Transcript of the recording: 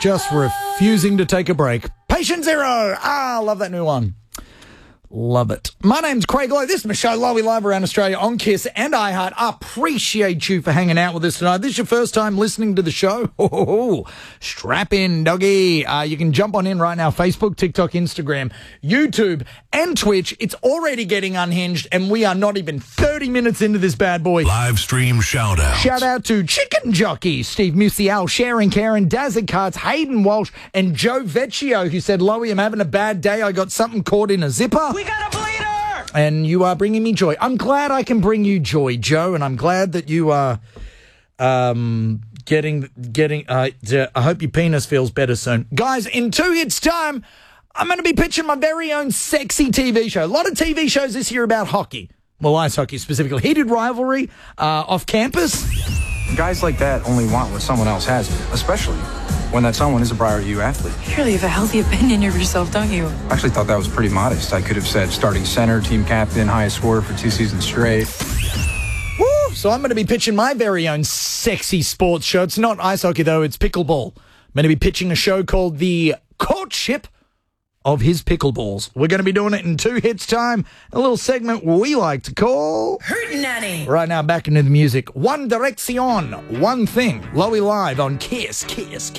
just refusing to take a break. Patient Zero. Love that new one. Love it. My name's Craig Lowe. This is my show, Lowy Live around Australia on KISS and iHeart. Appreciate you for hanging out with us tonight. This is your first time listening to the show? Strap in, doggy. You can jump on in right now. Facebook, TikTok, Instagram, YouTube, and Twitch. It's already getting unhinged, and we are not even 30 minutes into this bad boy. Live stream shout out. Shout out to Chicken Jockey, Steve Musial, Sharon Karen, Dazza Carts, Hayden Walsh, and Joe Vecchio, who said, Lowy, I'm having a bad day. I got something caught in a zipper. We got a bleeder! And you are bringing me joy. I'm glad I can bring you joy, Joe, and I'm glad that you are getting. I hope your penis feels better soon. Guys, in 2 hits' time, I'm going to be pitching my very own sexy TV show. A lot of TV shows this year about hockey. Well, ice hockey specifically. Heated rivalry off campus. Guys like that only want what someone else has, especially when that someone is a prior U athlete. You really have a healthy opinion of yourself, don't you? I actually thought that was pretty modest. I could have said starting center, team captain, highest scorer for 2 seasons straight. Woo! So I'm going to be pitching my very own sexy sports show. It's not ice hockey, though. It's pickleball. I'm going to be pitching a show called The Courtship of His Pickleballs. We're going to be doing it in 2 hits' time. A little segment we like to call Hootenanny. Right now, back into the music. One Direction, one thing. Lowy Live on KISS.